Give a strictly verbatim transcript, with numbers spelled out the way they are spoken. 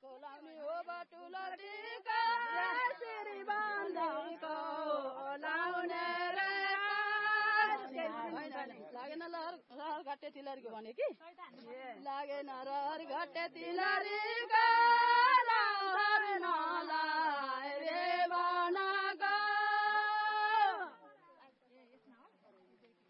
लाउने हो बटुलो टिका श्री बन्धनको लाउने रे लागेन लहर लहर घट्टे तिलरीको भने कि लागेन रहर घट्टे तिलरीको